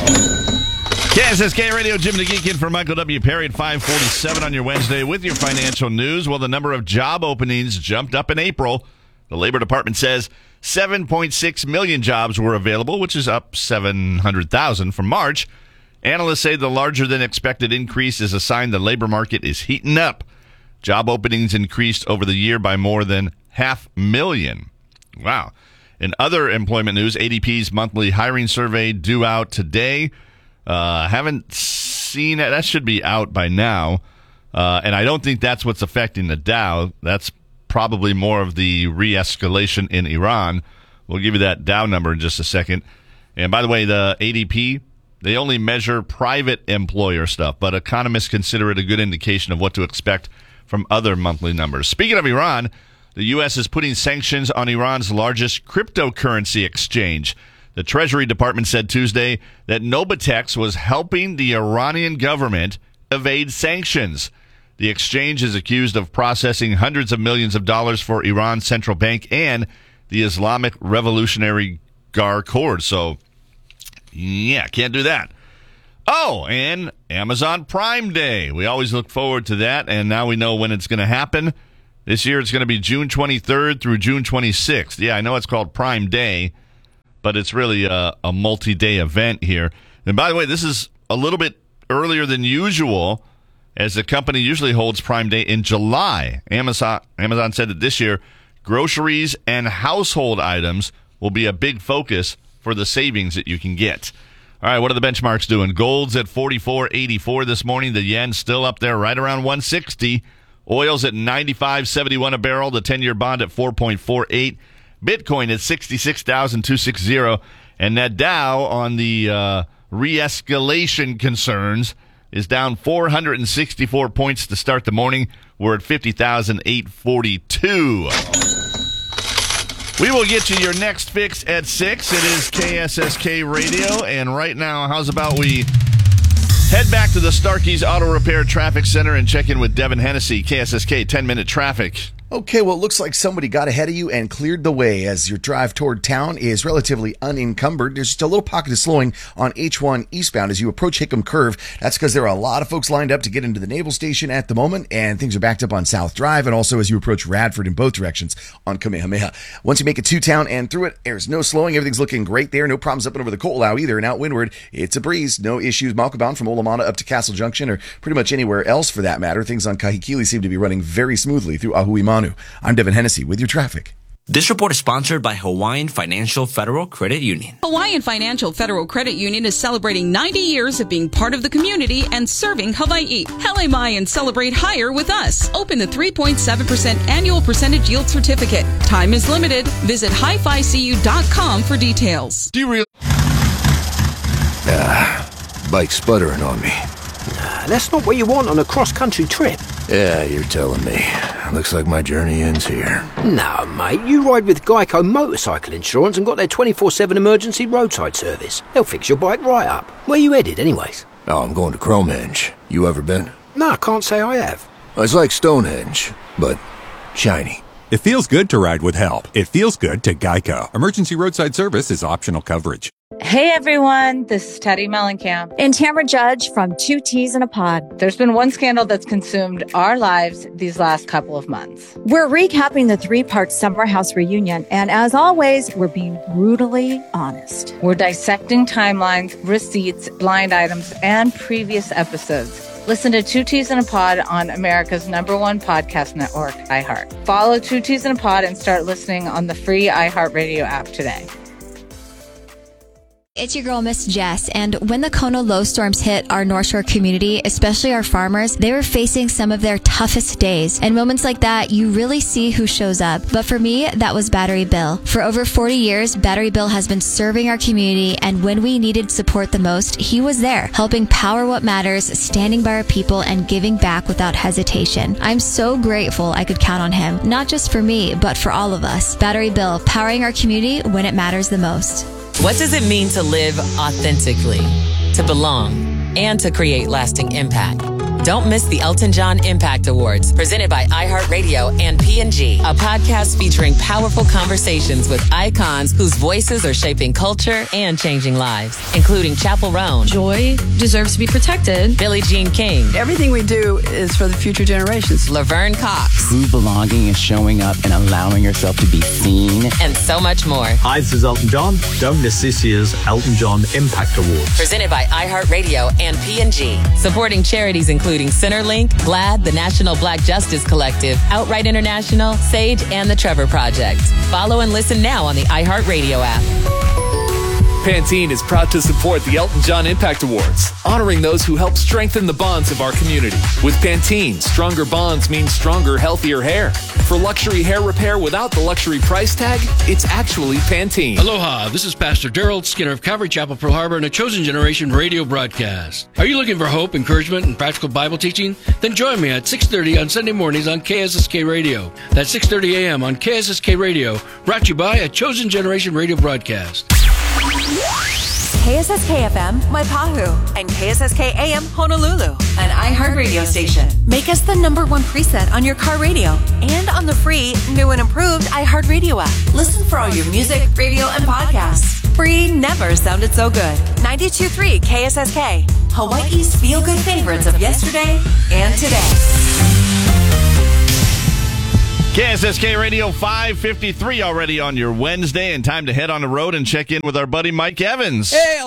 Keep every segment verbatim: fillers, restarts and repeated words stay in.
K S S K Radio, Jim the Geek in for Michael W. Perry at five forty-seven on your Wednesday with your financial news. Well, the number of job openings jumped up in April. The Labor Department says seven point six million jobs were available, which is up seven hundred thousand from March. Analysts say the larger than expected increase is a sign the labor market is heating up. Job openings increased over the year by more than half million. Wow. In other employment news, A D P's monthly hiring survey due out today. Uh, haven't seen it. That should be out by now. Uh, and I don't think that's what's affecting the Dow. That's probably more of the re-escalation in Iran. We'll give you that Dow number in just a second. And by the way, the A D P, they only measure private employer stuff, but economists consider it a good indication of what to expect from other monthly numbers. Speaking of Iran, the U S is putting sanctions on Iran's largest cryptocurrency exchange. The Treasury Department said Tuesday that Nobatex was helping the Iranian government evade sanctions. The exchange is accused of processing hundreds of millions of dollars for Iran's central bank and the Islamic Revolutionary Guard Corps. So, yeah, can't do that. Oh, and Amazon Prime Day. We always look forward to that, and now we know when it's going to happen. This year it's going to be June twenty-third through June twenty-sixth. Yeah, I know it's called Prime Day, but it's really a, a multi-day event here. And by the way, this is a little bit earlier than usual, as the company usually holds Prime Day in July. Amazon Amazon said that this year, groceries and household items will be a big focus for the savings that you can get. All right, what are the benchmarks doing? Gold's at forty-four eighty-four this morning. The yen's still up there right around one sixty. Oil's at ninety-five seventy-one a barrel. The ten-year bond at four point four eight. Bitcoin at sixty-six thousand two hundred sixty. And that Dow on the uh, re-escalation concerns is down four hundred sixty-four points to start the morning. We're at fifty thousand eight hundred forty-two. We will get you your next fix at six. It is K S S K Radio. And right now, how's about we head back to the Starkey's Auto Repair Traffic Center and check in with Devin Hennessy, K S S K ten-minute traffic. Okay, well, it looks like somebody got ahead of you and cleared the way as your drive toward town is relatively unencumbered. There's just a little pocket of slowing on H one eastbound as you approach Hickam Curve. That's because there are a lot of folks lined up to get into the Naval Station at the moment, and things are backed up on South Drive, and also as you approach Radford in both directions on Kamehameha. Once you make it to town and through it, there's no slowing. Everything's looking great there. No problems up and over the Ko'olau either, and out windward, it's a breeze. No issues. Malka bound from Olamana up to Castle Junction, or pretty much anywhere else for that matter. Things on Kahikili seem to be running very smoothly through Ahuimanu. I'm Devin Hennessy with your traffic. This report is sponsored by Hawaiian Financial Federal Credit Union. Hawaiian Financial Federal Credit Union is celebrating ninety years of being part of the community and serving Hawaii. Hele mai and celebrate higher with us. Open the three point seven percent annual percentage yield certificate. Time is limited. Visit hi fi c u dot com for details. Do you really? Ah, bike's sputtering on me. Nah, that's not what you want on a cross-country trip. Yeah, you're telling me. Looks like my journey ends here. No, mate, you ride with Geico Motorcycle Insurance and got their twenty-four seven emergency roadside service. They'll fix your bike right up. Where you headed, anyways? Oh, I'm going to Cromenge. You ever been? No, I can't say I have. It's like Stonehenge, but shiny. It feels good to ride with help. It feels good to Geico. Emergency roadside service is optional coverage. Hey everyone, this is Teddy Mellencamp and Tamara Judge from Two Teas in a Pod. There's been one scandal that's consumed our lives these last couple of months. We're recapping the three-part Summer House reunion, and as always, we're being brutally honest. We're dissecting timelines, receipts, blind items, and previous episodes. Listen to Two Teas in a Pod on America's number one podcast network, iHeart. Follow Two Teas in a Pod and start listening on the free iHeartRadio app today. It's your girl, Miss Jess, and when the Kona low storms hit our North Shore community, especially our farmers, they were facing some of their toughest days. And moments like that, you really see who shows up. But for me, that was Battery Bill. For over forty years, Battery Bill has been serving our community, and when we needed support the most, he was there, helping power what matters, standing by our people, and giving back without hesitation. I'm so grateful I could count on him, not just for me, but for all of us. Battery Bill, powering our community when it matters the most. What does it mean to live authentically, to belong, and to create lasting impact? Don't miss the Elton John Impact Awards, presented by iHeartRadio and P and G, a podcast featuring powerful conversations with icons whose voices are shaping culture and changing lives, including Chappell Roan. Joy deserves to be protected. Billie Jean King. Everything we do is for the future generations. Laverne Cox. True belonging is showing up and allowing yourself to be seen. And so much more. Hi, this is Elton John. Don't miss this year's Elton John Impact Awards. Presented by iHeartRadio and P and G. Supporting charities including Centerlink, GLAD, the National Black Justice Collective, Outright International, SAGE, and the Trevor Project. Follow and listen now on the iHeartRadio app. Pantene is proud to support the Elton John Impact Awards, honoring those who help strengthen the bonds of our community. With Pantene, stronger bonds mean stronger, healthier hair. For luxury hair repair without the luxury price tag, it's actually Pantene. Aloha, this is Pastor Daryl Skinner of Calvary Chapel, Pearl Harbor, and a Chosen Generation radio broadcast. Are you looking for hope, encouragement, and practical Bible teaching? Then join me at six thirty on Sunday mornings on K S S K Radio. That's six thirty a.m. on K S S K Radio, brought to you by a Chosen Generation radio broadcast. K S S K F M, Waipahu, and K S S K A M, Honolulu, an iHeart radio station. Make us the number one preset on your car radio and on the free, new and improved iHeart Radio app. Listen for all your music, radio, and podcasts. Free never sounded so good. ninety-two point three K S S K, Hawaii's feel-good favorites of yesterday and today. K S S K Radio five fifty-three already on your Wednesday, and time to head on the road and check in with our buddy Mike Evans. Hey,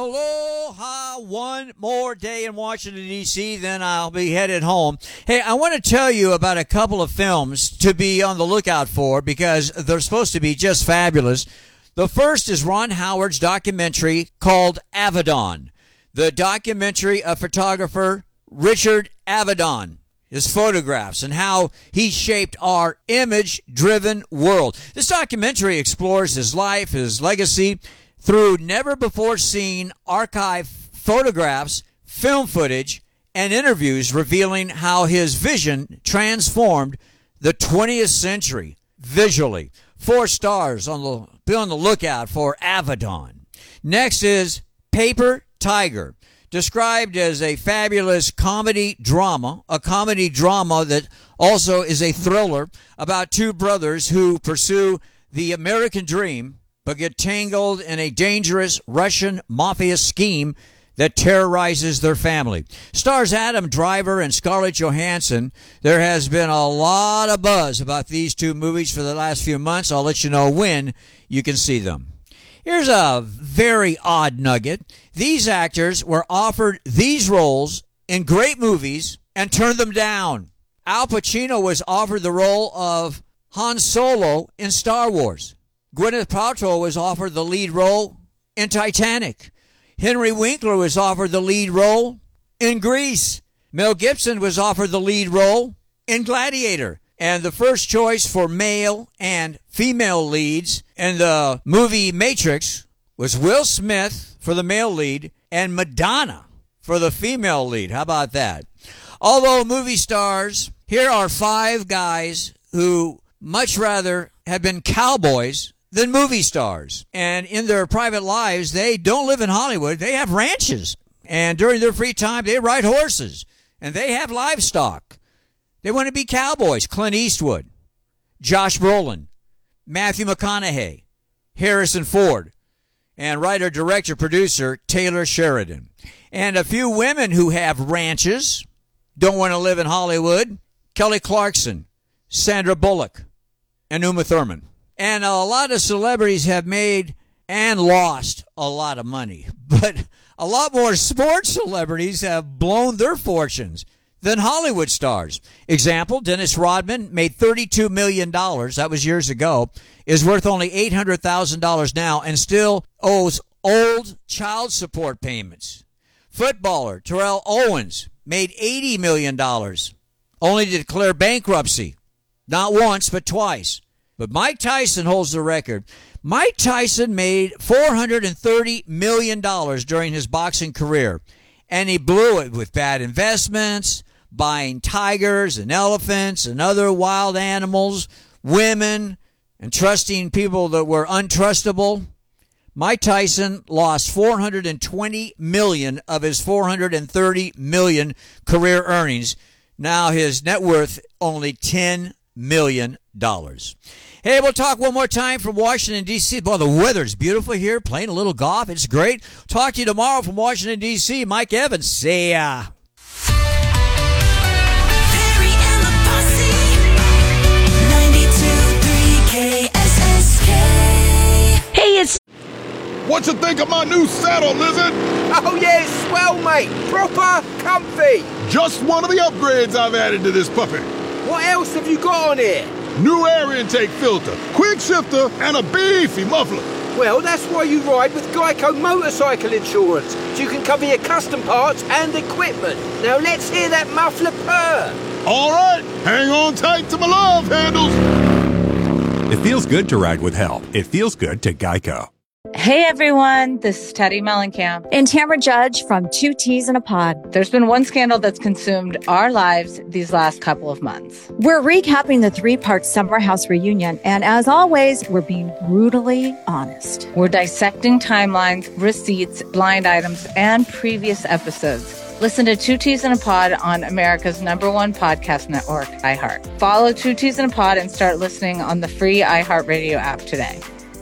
aloha. One more day in Washington, D C, then I'll be headed home. Hey, I want to tell you about a couple of films to be on the lookout for because they're supposed to be just fabulous. The first is Ron Howard's documentary called Avedon, the documentary of photographer Richard Avedon. His photographs and how he shaped our image-driven world. This documentary explores his life, his legacy, through never-before-seen archive photographs, film footage, and interviews revealing how his vision transformed the twentieth century visually. Four stars. On the, be on the lookout for Avedon. Next is Paper Tiger. Described as a fabulous comedy drama, a comedy drama that also is a thriller about two brothers who pursue the American dream but get tangled in a dangerous Russian mafia scheme that terrorizes their family. Stars Adam Driver and Scarlett Johansson. There has been a lot of buzz about these two movies for the last few months. I'll let you know when you can see them. Here's a very odd nugget. These actors were offered these roles in great movies and turned them down. Al Pacino was offered the role of Han Solo in Star Wars. Gwyneth Paltrow was offered the lead role in Titanic. Henry Winkler was offered the lead role in Grease. Mel Gibson was offered the lead role in Gladiator. And the first choice for male and female leads in the movie Matrix was Will Smith for the male lead and Madonna for the female lead. How about that? Although movie stars, here are five guys who much rather have been cowboys than movie stars. And in their private lives, they don't live in Hollywood. They have ranches. And during their free time, they ride horses. And they have livestock. They want to be cowboys. Clint Eastwood, Josh Brolin, Matthew McConaughey, Harrison Ford, and writer, director, producer Taylor Sheridan. And a few women who have ranches, don't want to live in Hollywood, Kelly Clarkson, Sandra Bullock, and Uma Thurman. And a lot of celebrities have made and lost a lot of money. But a lot more sports celebrities have blown their fortunes than Hollywood stars. Example, Dennis Rodman made thirty-two million dollars, that was years ago, is worth only eight hundred thousand dollars now and still owes old child support payments. Footballer Terrell Owens made eighty million dollars, only to declare bankruptcy, not once but twice. But Mike Tyson holds the record. Mike Tyson made four hundred thirty million dollars during his boxing career, and he blew it with bad investments, buying tigers and elephants and other wild animals, women, and trusting people that were untrustable. Mike Tyson lost four hundred twenty million dollars of his four hundred thirty million dollars career earnings. Now his net worth only ten million dollars. Hey, we'll talk one more time from Washington, D C Boy, the weather's beautiful here, playing a little golf. It's great. Talk to you tomorrow from Washington, D C Mike Evans. See ya. Hey, it's... What you think of my new saddle, Lizard? Oh, yeah, it's swell, mate. Proper comfy. Just one of the upgrades I've added to this puppy. What else have you got on here? New air intake filter, quick shifter, and a beefy muffler. Well, that's why you ride with Geico Motorcycle Insurance, so you can cover your custom parts and equipment. Now let's hear that muffler purr. All right, hang on tight to my love handles. It feels good to ride with help. It feels good to Geico. Hey everyone, this is Teddy Mellencamp. And Tamara Judge from Two Teas in a Pod. There's been one scandal that's consumed our lives these last couple of months. We're recapping the three-part Summer House reunion, and as always, we're being brutally honest. We're dissecting timelines, receipts, blind items, and previous episodes. Listen to Two Teas in a Pod on America's number one podcast network, iHeart. Follow Two Teas in a Pod and start listening on the free iHeartRadio app today.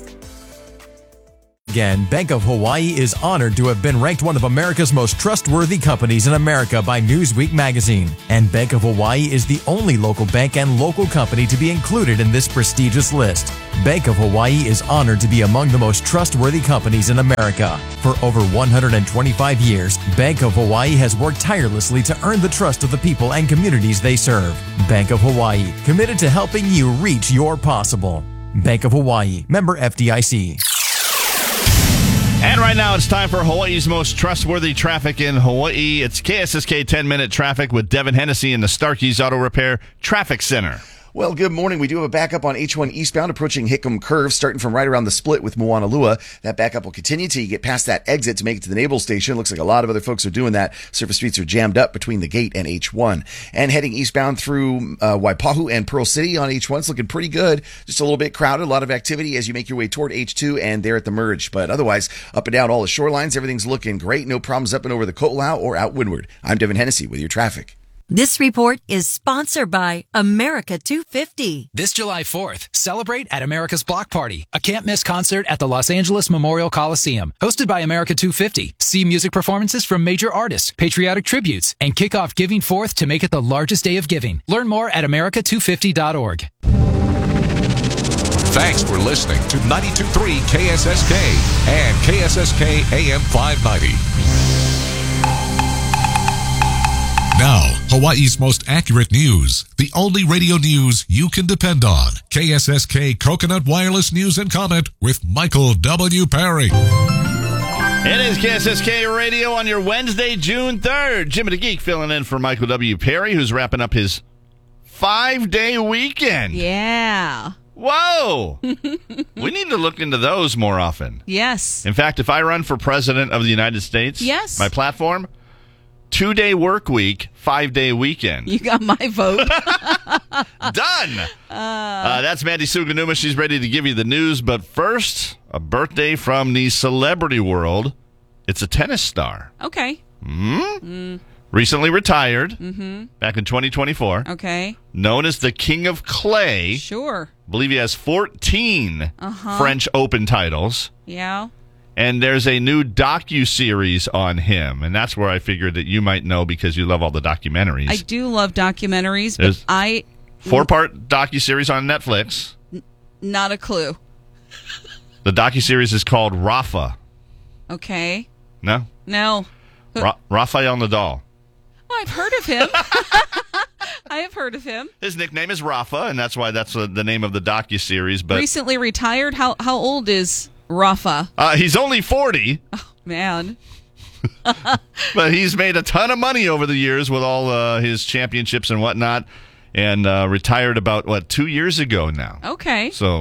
Again, Bank of Hawaii is honored to have been ranked one of America's most trustworthy companies in America by Newsweek magazine. And Bank of Hawaii is the only local bank and local company to be included in this prestigious list. Bank of Hawaii is honored to be among the most trustworthy companies in America. For over one hundred twenty-five years, Bank of Hawaii has worked tirelessly to earn the trust of the people and communities they serve. Bank of Hawaii, committed to helping you reach your possible. Bank of Hawaii, member F D I C. And right now it's time for Hawaii's most trustworthy traffic in Hawaii. It's K S S K ten-minute traffic with Devin Hennessy in the Starkey's Auto Repair Traffic Center. Well, good morning. We do have a backup on H one eastbound approaching Hickam Curve, starting from right around the split with Moanalua. That backup will continue till you get past that exit to make it to the Naval Station. Looks like a lot of other folks are doing that. Surface streets are jammed up between the gate and H one. And heading eastbound through uh, Waipahu and Pearl City on H one, it's looking pretty good. Just a little bit crowded, a lot of activity as you make your way toward H two and there at the merge. But otherwise, up and down all the shorelines, everything's looking great. No problems up and over the Ko'olau or out windward. I'm Devin Hennessy with your traffic. This report is sponsored by America two fifty. This July fourth, celebrate at America's Block Party, a can't-miss concert at the Los Angeles Memorial Coliseum. Hosted by America two fifty. See music performances from major artists, patriotic tributes, and kick off Giving Fourth to make it the largest day of giving. Learn more at america two fifty dot org. Thanks for listening to ninety-two point three K S S K and K S S K A M five ninety. Now, Hawaii's most accurate news. The only radio news you can depend on. K S S K Coconut Wireless News and Comment with Michael W. Perry. It is K S S K Radio on your Wednesday, June third. Jimmy the Geek filling in for Michael W. Perry, who's wrapping up his five-day weekend. Yeah. Whoa! We need to look into those more often. Yes. In fact, if I run for president of the United States, yes, my platform, two-day work week, five-day weekend. You got my vote. Done! Uh, uh, that's Mandy Suganuma. She's ready to give you the news. But first, a birthday from the celebrity world. It's a tennis star. Okay. Mm-hmm. Mm. Recently retired. Mm-hmm. Back in twenty twenty-four. Okay. Known as the King of Clay. Sure. I believe he has fourteen uh-huh. French Open titles. Yeah. And there's a new docu-series on him, and that's where I figured that you might know because you love all the documentaries. I do love documentaries, but There's I... Four-part docu-series on Netflix. N- not a clue. The docu-series is called Rafa. Okay. No? No. Ra- Rafael Nadal. Well, I've heard of him. I have heard of him. His nickname is Rafa, and that's why that's the, the name of the docu-series. But recently retired? How how old is Rafa? Uh, he's only forty. Oh, man. But he's made a ton of money over the years with all uh, his championships and whatnot, and uh, retired about, what, two years ago now. Okay. So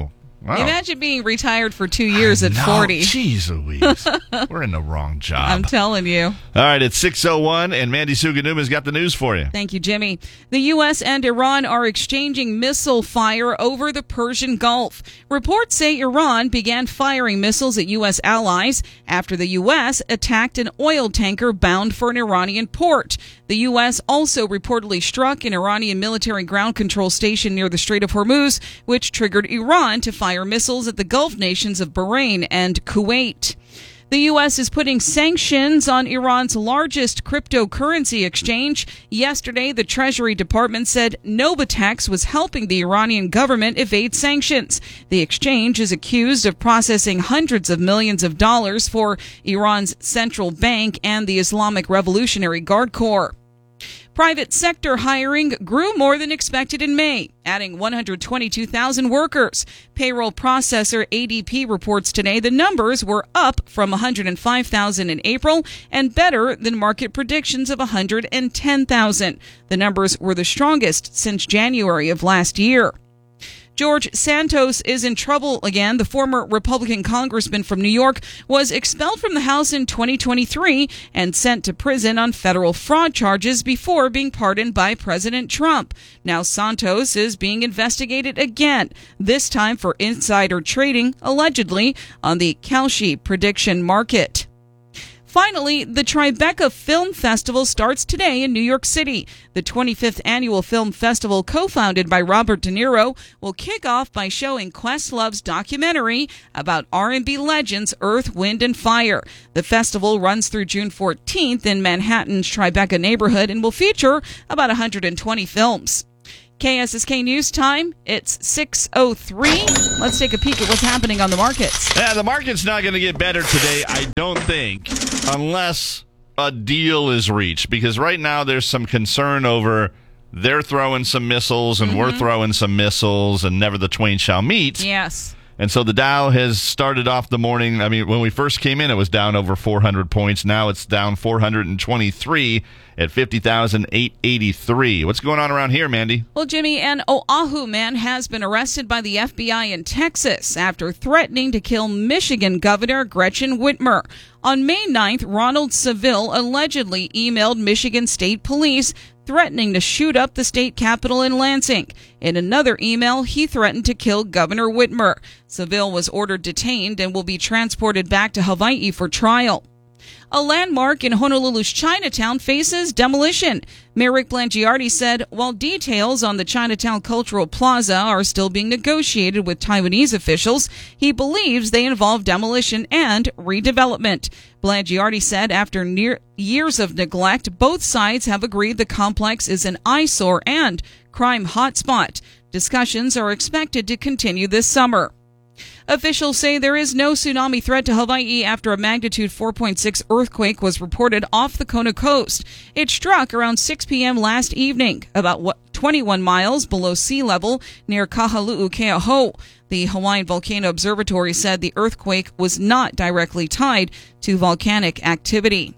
Wow. Imagine being retired for two years at forty. Jeez Louise. We're in the wrong job. I'm telling you. All right, it's six oh one, and Mandy Suganuma's got the news for you. Thank you, Jimmy. The U S and Iran are exchanging missile fire over the Persian Gulf. Reports say Iran began firing missiles at U S allies after the U S attacked an oil tanker bound for an Iranian port. The U S also reportedly struck an Iranian military ground control station near the Strait of Hormuz, which triggered Iran to fire missiles at the Gulf nations of Bahrain and Kuwait. The U S is putting sanctions on Iran's largest cryptocurrency exchange. Yesterday, the Treasury Department said Novatex was helping the Iranian government evade sanctions. The exchange is accused of processing hundreds of millions of dollars for Iran's central bank and the Islamic Revolutionary Guard Corps. Private sector hiring grew more than expected in May, adding one hundred twenty-two thousand workers. Payroll processor A D P reports today the numbers were up from one hundred five thousand in April and better than market predictions of one hundred ten thousand. The numbers were the strongest since January of last year. George Santos is in trouble again. The former Republican congressman from New York was expelled from the House in twenty twenty-three and sent to prison on federal fraud charges before being pardoned by President Trump. Now Santos is being investigated again, this time for insider trading, allegedly, on the Kalshi prediction market. Finally, the Tribeca Film Festival starts today in New York City. The twenty-fifth annual film festival, co-founded by Robert De Niro, will kick off by showing Questlove's documentary about R and B legends Earth, Wind, and Fire. The festival runs through June fourteenth in Manhattan's Tribeca neighborhood and will feature about one hundred twenty films. K S S K News Time, it's six oh three. Let's take a peek at what's happening on the markets. Yeah, the market's not going to get better today, I don't think, unless a deal is reached. Because right now there's some concern over they're throwing some missiles and mm-hmm. we're throwing some missiles and never the twain shall meet. Yes. And so the Dow has started off the morning. I mean, when we first came in, it was down over four hundred points. Now it's down four hundred twenty-three at fifty thousand eight hundred eighty-three. What's going on around here, Mandy? Well, Jimmy, an Oahu man has been arrested by the F B I in Texas after threatening to kill Michigan Governor Gretchen Whitmer. On May ninth, Ronald Seville allegedly emailed Michigan State Police threatening to shoot up the state capitol in Lansing. In another email, he threatened to kill Governor Whitmer. Seville was ordered detained and will be transported back to Hawaii for trial. A landmark in Honolulu's Chinatown faces demolition. Mayor Rick Blangiardi said while details on the Chinatown Cultural Plaza are still being negotiated with Taiwanese officials, he believes they involve demolition and redevelopment. Blangiardi said after near years of neglect, both sides have agreed the complex is an eyesore and crime hotspot. Discussions are expected to continue this summer. Officials say there is no tsunami threat to Hawaii after a magnitude four point six earthquake was reported off the Kona coast. It struck around six p.m. last evening, about twenty-one miles below sea level near Kahalu'u-Keauhou. The Hawaiian Volcano Observatory said the earthquake was not directly tied to volcanic activity.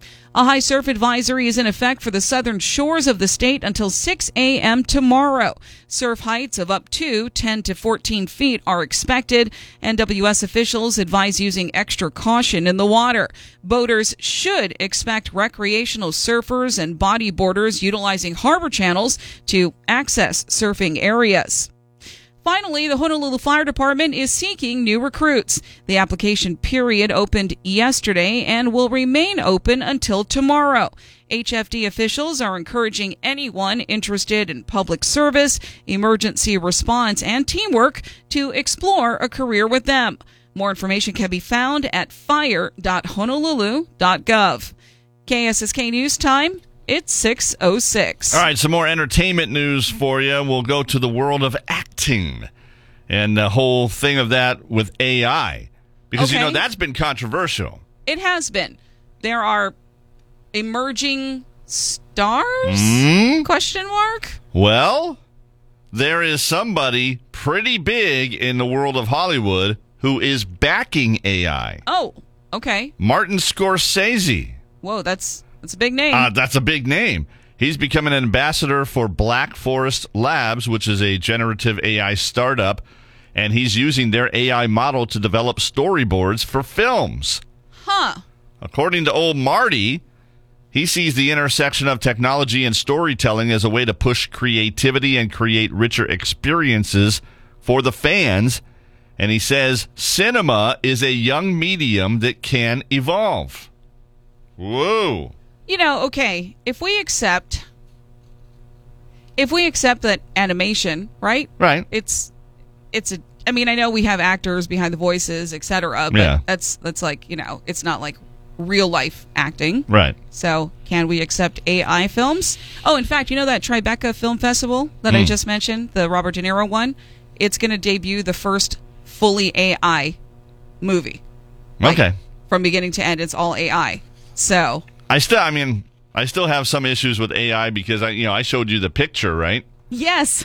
A high surf advisory is in effect for the southern shores of the state until six a.m. tomorrow. Surf heights of up to ten to fourteen feet are expected. N W S officials advise using extra caution in the water. Boaters should expect recreational surfers and bodyboarders utilizing harbor channels to access surfing areas. Finally, the Honolulu Fire Department is seeking new recruits. The application period opened yesterday and will remain open until tomorrow. H F D officials are encouraging anyone interested in public service, emergency response, and teamwork to explore a career with them. More information can be found at fire dot honolulu dot gov. K S S K News Time. It's six oh six. All right, some more entertainment news for you. We'll go to the world of acting and the whole thing of that with A I. Because, okay. you know, that's been controversial. It has been. There are emerging stars? Mm-hmm. Question mark? Well, there is somebody pretty big in the world of Hollywood who is backing A I. Oh, okay. Martin Scorsese. Whoa, that's... That's a big name. Uh, that's a big name. He's becoming an ambassador for Black Forest Labs, which is a generative A I startup. and he's using their A I model to develop storyboards for films. Huh. According to old Marty, he sees the intersection of technology and storytelling as a way to push creativity and create richer experiences for the fans. And he says cinema is a young medium that can evolve. Whoa. You know, okay, if we accept if we accept that animation, right? Right. It's it's a I mean, I know we have actors behind the voices, et cetera, but Yeah. that's that's like, you know, it's not like real life acting. Right. So, can we accept A I films? Oh, in fact, you know that Tribeca Film Festival that I Mm. just mentioned, the Robert De Niro one? It's going to debut the first fully A I movie. Like, Okay. from beginning to end, it's all A I. So, I still, I mean, I still have some issues with A I because I, you know, I showed you the picture, right? yes.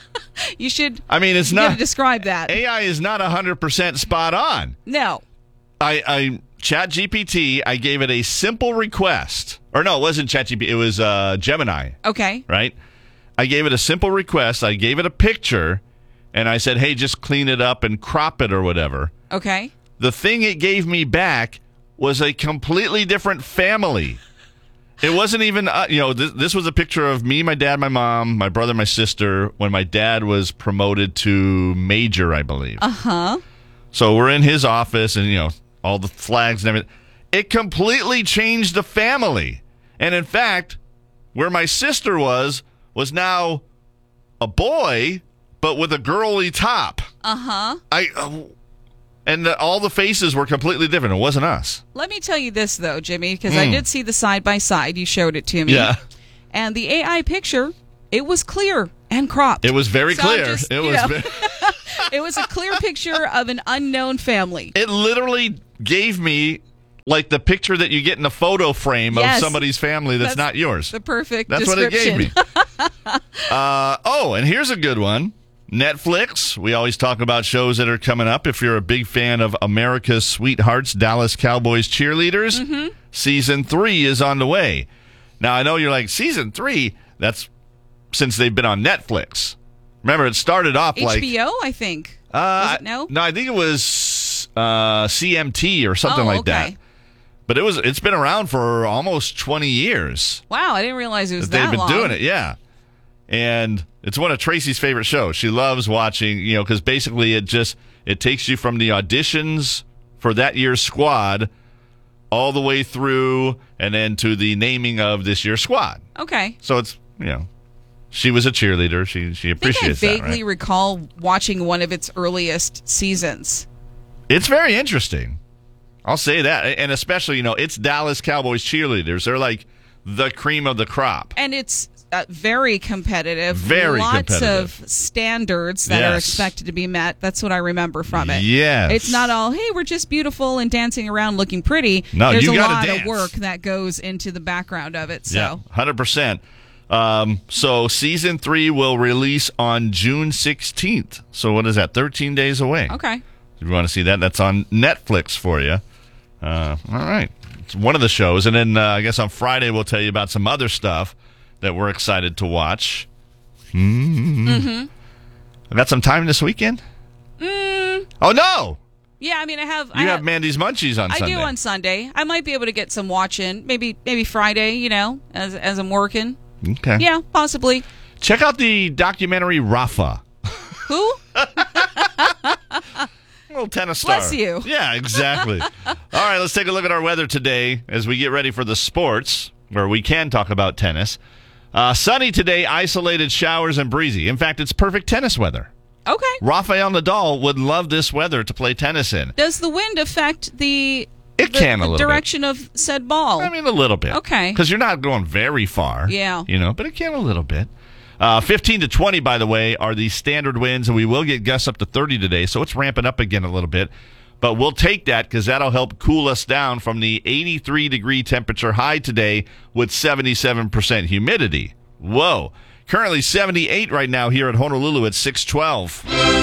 you should I mean, it's you not gotta describe that. A I is not one hundred percent spot on. No. I, I Chat G P T, I gave it a simple request. Or no, it wasn't Chat G P T, it was uh, Gemini, Okay. right? I gave it a simple request. I gave it a picture, and I said, hey, just clean it up and crop it or whatever. Okay. The thing it gave me back was a completely different family. It wasn't even, uh, you know, this, this was a picture of me, my dad, my mom, my brother, my sister, when my dad was promoted to major, I believe. Uh-huh. So we're in his office and, you know, all the flags and everything. It completely changed the family. And in fact, where my sister was, was now a boy, but with a girly top. Uh-huh. I, uh, and the, all the faces were completely different. It wasn't us. Let me tell you this, though, Jimmy, because I Mm. did see the side-by-side. You showed it to me. Yeah. And the A I picture, it was clear and cropped. It was very So I'm clear. just, it you was. know, Very, it was a clear picture of an unknown family. it literally gave me like the picture that you get in a photo frame Yes. of somebody's family that's, That's not yours. The perfect That's what it description. gave me. uh, oh, and here's a good one. Netflix. We always talk about shows that are coming up. If you're a big fan of America's Sweethearts, Dallas Cowboys cheerleaders, Mm-hmm. season three is on the way. Now, I know you're like, season three? That's since they've been on Netflix. Remember, it started off like... H B O, I think. Uh, Was it no? No, I think it was uh, C M T or something Oh, like okay. that. But it was it's been around for almost twenty years. Wow, I didn't realize it was that that they've been long. doing it, yeah. And it's one of Tracy's favorite shows. She loves watching, you know, because basically it just it takes you from the auditions for that year's squad all the way through and then to the naming of this year's squad. Okay. So it's, you know, she was a cheerleader. She she I think I appreciates that, vaguely right? recall watching one of its earliest seasons. It's very interesting. I'll say that. And especially, you know, it's Dallas Cowboys cheerleaders. They're like the cream of the crop. And it's uh, very competitive. Very Lots competitive. of standards that are Yes. expected to be met. That's what I remember from it. Yes. It's not all, hey, we're just beautiful and dancing around looking pretty. No, There's you a gotta lot dance. of work that goes into the background of it. So Yeah, one hundred percent. Um, so season three will release on June sixteenth. So what is that, thirteen days away? Okay. If you want to see that, that's on Netflix for you. Uh, all right. It's one of the shows. And then uh, I guess on Friday we'll tell you about some other stuff that we're excited to watch. Mm-hmm. Mm-hmm. I got some time this weekend? Mm, Oh, no! yeah, I mean, I have. You I have Mandy's Munchies on I Sunday. do on Sunday. I might be able to get some watching. Maybe maybe Friday, you know, as as I'm working. Okay. Yeah, possibly. Check out the documentary Rafa. Who? Little tennis star. Bless you. Yeah, exactly. All right, let's take a look at our weather today as we get ready for the sports, where we can talk about tennis. Uh, sunny today, isolated showers and breezy. In fact, it's perfect tennis weather. Okay. Rafael Nadal would love this weather to play tennis in. Does the wind affect the It the, can a the little bit. direction of said ball? I mean, a little bit. Okay. Because you're not going very far. Yeah. You know, but it can a little bit. Uh, fifteen to twenty, by the way, are the standard winds, and we will get gusts up to thirty today, so it's ramping up again a little bit. But we'll take that because that'll help cool us down from the eighty-three degree temperature high today with seventy-seven percent humidity. Whoa. Currently seventy-eight right now here at Honolulu at six twelve.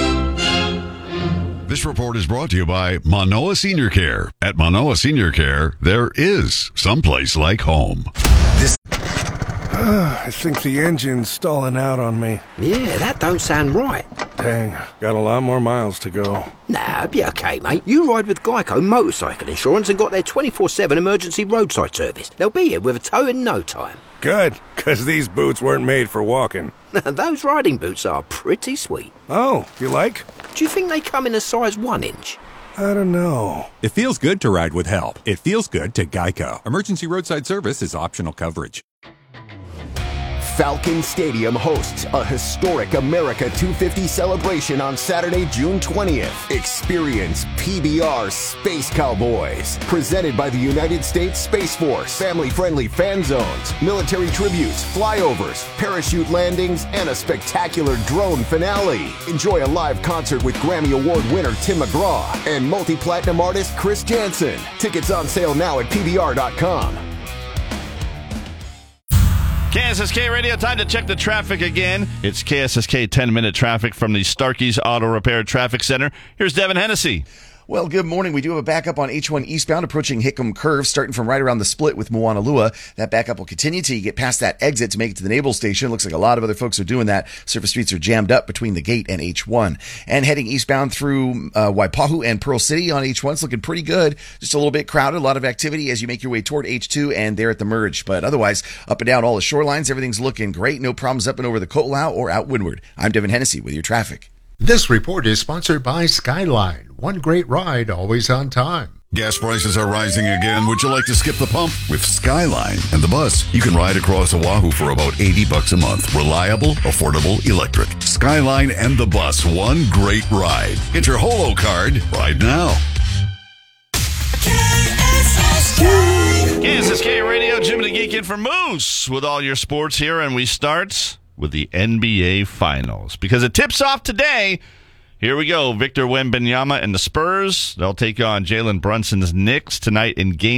This report is brought to you by Manoa Senior Care. At Manoa Senior Care, there is someplace like home. This I think the engine's stalling out on me. Yeah, that don't sound right. Dang, got a lot more miles to go. Nah, be okay, mate. You ride with Geico Motorcycle Insurance and got their twenty-four seven emergency roadside service. They'll be here with a tow in no time. Good, because these boots weren't made for walking. Those riding boots are pretty sweet. Oh, you like? Do you think they come in a size one inch? I don't know. It feels good to ride with help. It feels good to Geico. Emergency roadside service is optional coverage. Falcon Stadium hosts a historic America two fifty celebration on Saturday, June twentieth. Experience P B R Space Cowboys, presented by the United States Space Force. Family-friendly fan zones, military tributes, flyovers, parachute landings, and a spectacular drone finale. Enjoy a live concert with Grammy Award winner Tim McGraw and multi-platinum artist Chris Jansen. Tickets on sale now at P B R dot com. K S S K Radio, time to check the traffic again. It's K S S K ten-minute traffic from the Starkey's Auto Repair Traffic Center. Here's Devin Hennessy. Well, good morning. We do have a backup on H one eastbound approaching Hickam Curve, starting from right around the split with Moanalua. That backup will continue till you get past that exit to make it to the Naval Station. Looks like a lot of other folks are doing that. Surface streets are jammed up between the gate and H one. And heading eastbound through uh, Waipahu and Pearl City on H one, it's looking pretty good. Just a little bit crowded, a lot of activity as you make your way toward H two and there at the merge. But otherwise, up and down all the shorelines, everything's looking great. No problems up and over the Ko'olau or out windward. I'm Devin Hennessy with your traffic. This report is sponsored by Skyline. One great ride, always on time. Gas prices are rising again. Would you like to skip the pump? With Skyline and the bus, you can ride across Oahu for about eighty bucks a month. Reliable, affordable, electric. Skyline and the bus, one great ride. Get your Holo card right now. K S S K Radio, Jim the Geek in for Moose with all your sports here, and we start with the N B A Finals because it tips off today. Here we go. Victor Wembanyama and the Spurs. They'll take on Jalen Brunson's Knicks tonight in game